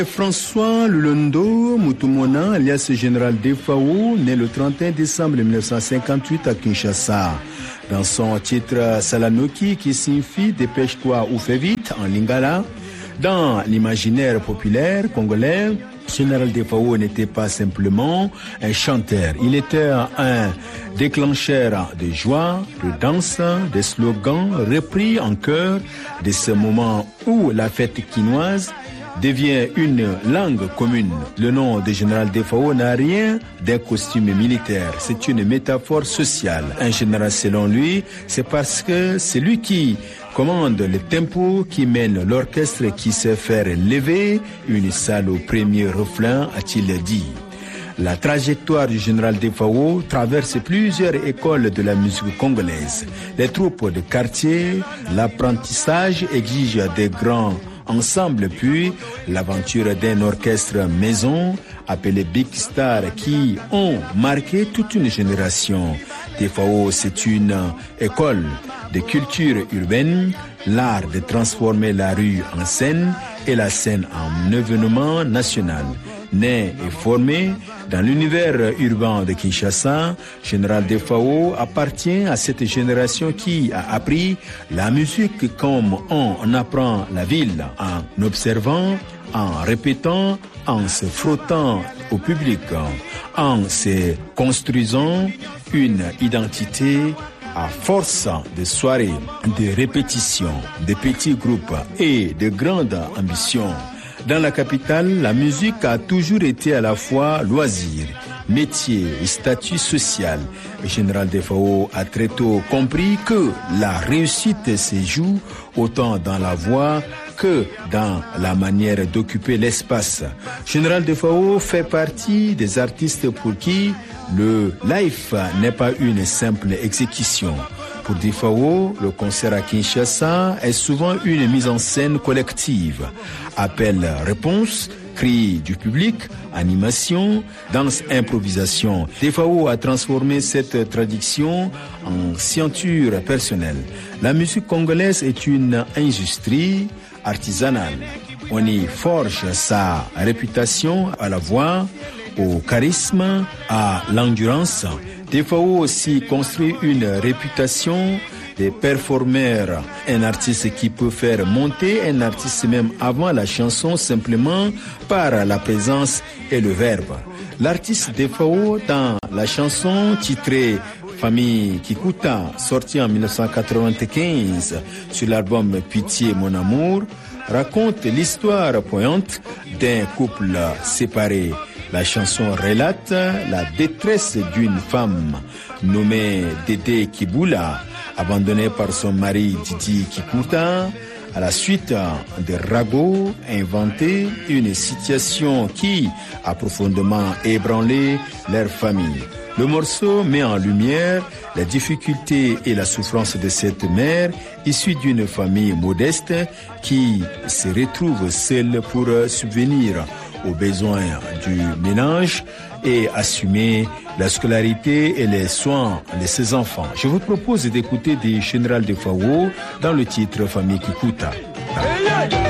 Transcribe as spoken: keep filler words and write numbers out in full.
François Lulondo Mutumona, alias Général Defao, né le trente et un décembre mille neuf cent cinquante-huit à Kinshasa. Dans son titre Salanoki, qui signifie dépêche-toi ou fais vite en lingala, dans l'imaginaire populaire congolais, Général Defao n'était pas simplement un chanteur. Il était un déclencheur de joie, de danse, de slogans repris en chœur de ce moment où la fête quinoise devient une langue commune. Le nom de Général Defao n'a rien d'un costume militaire. C'est une métaphore sociale. Un général, selon lui, c'est parce que c'est lui qui commande le tempo, qui mène l'orchestre, qui sait faire lever une salle au premier refrain, a-t-il dit. La trajectoire du général Defao traverse plusieurs écoles de la musique congolaise. Les troupes de quartier, l'apprentissage exige des grands ensemble, puis l'aventure d'un orchestre maison appelé Big Star qui ont marqué toute une génération. Defao, c'est une école de culture urbaine, l'art de transformer la rue en scène et la scène en événement national. Né et formé dans l'univers urbain de Kinshasa, Général Defao appartient à cette génération qui a appris la musique comme on apprend la ville, en observant, en répétant, en se frottant au public, en se construisant une identité à force de soirées, de répétitions, de petits groupes et de grandes ambitions. Dans la capitale, la musique a toujours été à la fois loisir, métier et statut social. Le général Defao a très tôt compris que la réussite se joue autant dans la voix que dans la manière d'occuper l'espace. Général Defao fait partie des artistes pour qui le live n'est pas une simple exécution. Pour Defao, le concert à Kinshasa est souvent une mise en scène collective. Appel-réponse, cris du public, animation, danse, improvisation. Defao a transformé cette tradition en scienture personnelle. La musique congolaise est une industrie artisanale. On y forge sa réputation à la voix, au charisme, à l'endurance. Defao aussi construit une réputation de performeur, un artiste qui peut faire monter un artiste même avant la chanson simplement par la présence et le verbe. L'artiste Defao dans la chanson titrée Famille Kikuta, sortie en mille neuf cent quatre-vingt-quinze sur l'album Pitié mon amour, raconte l'histoire poignante d'un couple séparé. La chanson relate la détresse d'une femme nommée Dédé Kibula, abandonnée par son mari Didi Kikuta, à la suite de ragots inventés, une situation qui a profondément ébranlé leur famille. Le morceau met en lumière les difficultés et la souffrance de cette mère issue d'une famille modeste qui se retrouve seule pour subvenir aux besoins du ménage et assumer la scolarité et les soins de ses enfants. Je vous propose d'écouter des Général Defao dans le titre Famille Kikuta.